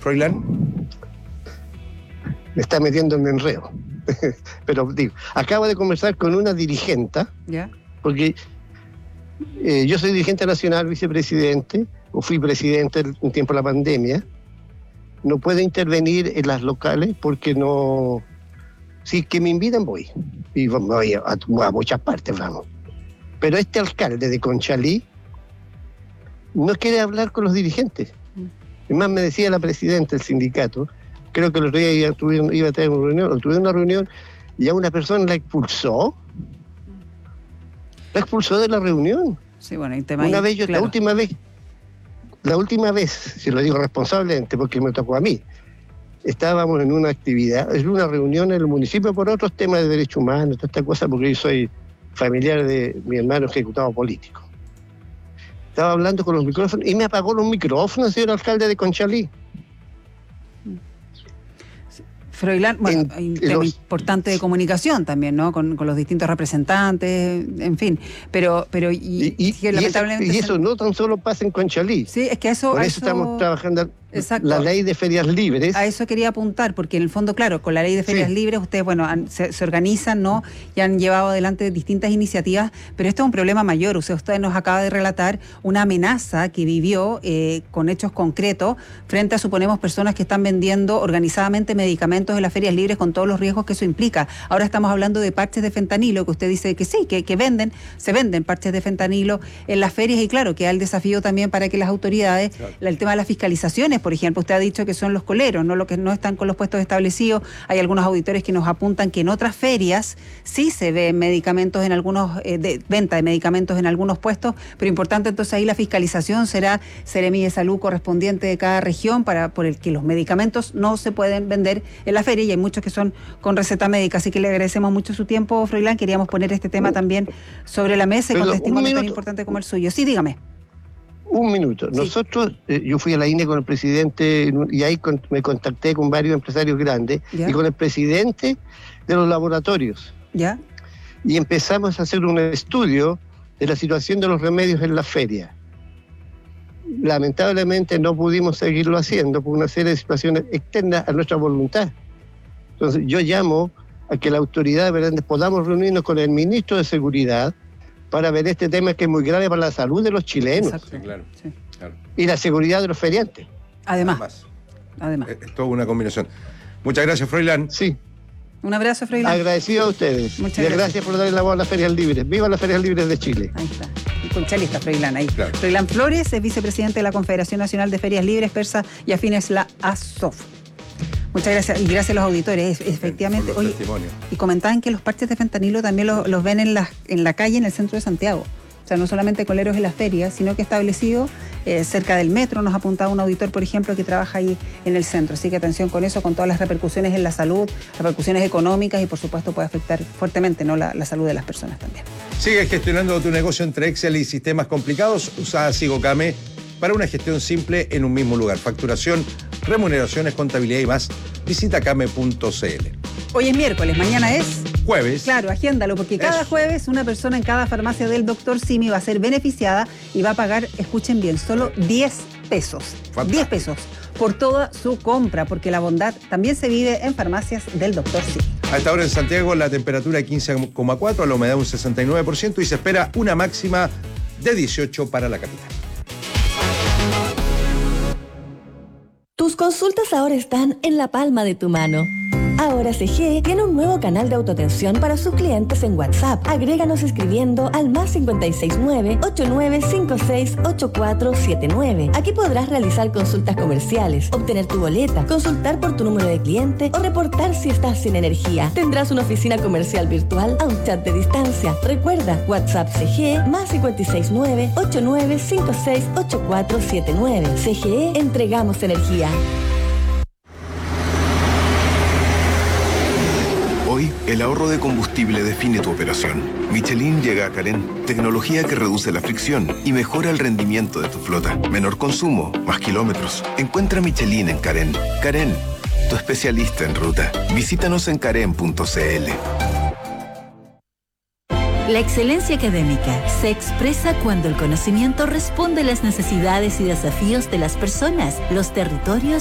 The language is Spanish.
Froilán. Me está metiendo en enredo. Pero digo, acabo de conversar con una dirigente, porque yo soy dirigente nacional, vicepresidente, o fui presidente un tiempo de la pandemia. No puedo intervenir en las locales porque no... Si que me invitan voy. Y voy a muchas partes, vamos. Pero este alcalde de Conchalí no quiere hablar con los dirigentes. Además me decía la presidenta del sindicato, creo que el otro día iba a tener una reunión, tuve una reunión y a una persona la expulsó. La expulsó de la reunión. Sí, bueno, el tema una ahí, vez yo, claro. la última vez, si lo digo responsablemente porque me tocó a mí, estábamos en una actividad, en una reunión en el municipio por otros temas de derechos humanos, toda esta cosa, porque yo soy familiar de mi hermano ejecutado político. Estaba hablando con los micrófonos y me apagó los micrófonos, señor alcalde de Conchalí. Froilán, bueno, hay un tema importante de comunicación también, ¿no? Con los distintos representantes, en fin. Pero lamentablemente... Y eso no tan solo pasa en Conchalí. Sí, es que eso... Por eso estamos trabajando... Exacto. La ley de ferias libres. A eso quería apuntar, porque en el fondo, claro, con la ley de ferias libres, ustedes, bueno, se organizan, ¿no? Y han llevado adelante distintas iniciativas, pero esto es un problema mayor. Usted nos acaba de relatar una amenaza que vivió con hechos concretos frente a, suponemos, personas que están vendiendo organizadamente medicamentos en las ferias libres con todos los riesgos que eso implica. Ahora estamos hablando de parches de fentanilo, que usted dice que sí, que se venden parches de fentanilo en las ferias, y claro, queda el desafío también para que las autoridades, el tema de las fiscalizaciones, por ejemplo, usted ha dicho que son los coleros, no los que no están con los puestos establecidos. Hay algunos auditores que nos apuntan que en otras ferias sí se ven medicamentos en algunos, venta de medicamentos en algunos puestos, pero importante entonces ahí la fiscalización será Seremi de Salud correspondiente de cada región por el que los medicamentos no se pueden vender en la feria, y hay muchos que son con receta médica, así que le agradecemos mucho su tiempo, Froilán. Queríamos poner este tema también sobre la mesa y con testimonio tan importante como el suyo. Sí, dígame. Un minuto. Sí. Nosotros, yo fui a la INE con el presidente y ahí me contacté con varios empresarios grandes y con el presidente de los laboratorios. ¿Ya? Y empezamos a hacer un estudio de la situación de los remedios en la feria. Lamentablemente no pudimos seguirlo haciendo por una serie de situaciones externas a nuestra voluntad. Entonces yo llamo a que la autoridad, ¿verdad?, podamos reunirnos con el ministro de Seguridad para ver este tema que es muy grave para la salud de los chilenos. Sí, claro. Y la seguridad de los feriantes. Además. Es toda una combinación. Muchas gracias, Froilán. Sí. Un abrazo, Froilán. Agradecido a ustedes. Muchas gracias por darle la voz a las ferias libres. ¡Viva las ferias libres de Chile! Ahí está. Y Conchalí Froilán ahí. Claro. Froilán Flores es vicepresidente de la Confederación Nacional de Ferias Libres, PERSA y afines la ASOF. Muchas gracias, y gracias a los auditores, efectivamente. Oye, y comentaban que los parches de fentanilo también los ven en la calle, en el centro de Santiago. O sea, no solamente coleros en las ferias, sino que establecido cerca del metro. Nos apuntaba un auditor, por ejemplo, que trabaja ahí en el centro. Así que atención con eso, con todas las repercusiones en la salud, repercusiones económicas, y por supuesto puede afectar fuertemente, ¿no?, la salud de las personas también. Sigue gestionando tu negocio entre Excel y sistemas complicados. Usa SigoCame para una gestión simple en un mismo lugar. Facturación, remuneraciones, contabilidad y más. Visita came.cl. Hoy es miércoles, mañana es... Jueves. Claro, agéndalo, porque cada jueves una persona en cada farmacia del Dr. Simi va a ser beneficiada y va a pagar, escuchen bien, solo 10 pesos. Fantástico. 10 pesos por toda su compra, porque la bondad también se vive en farmacias del Dr. Simi. A esta hora en Santiago la temperatura 15,4, la humedad un 69% y se espera una máxima de 18 para la capital. Tus consultas ahora están en la palma de tu mano. Ahora CG tiene un nuevo canal de autoatención para sus clientes en WhatsApp. Agréganos escribiendo al +569 8956 8479. Aquí podrás realizar consultas comerciales, obtener tu boleta, consultar por tu número de cliente o reportar si estás sin energía. Tendrás una oficina comercial virtual a un chat de distancia. Recuerda, WhatsApp CG +569 8956 8479. CGE, entregamos energía. Hoy, el ahorro de combustible define tu operación. Michelin llega a Carén, tecnología que reduce la fricción y mejora el rendimiento de tu flota. Menor consumo, más kilómetros. Encuentra Michelin en Carén. Carén, tu especialista en ruta. Visítanos en carén.cl. La excelencia académica se expresa cuando el conocimiento responde a las necesidades y desafíos de las personas, los territorios